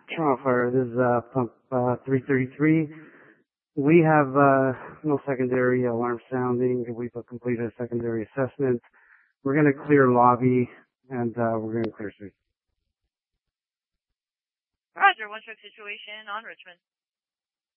Toronto Fire, this is pump 333. We have no secondary alarm sounding. We've completed a secondary assessment. We're going to clear lobby, and we're going to clear street. Roger, one truck situation on Richmond.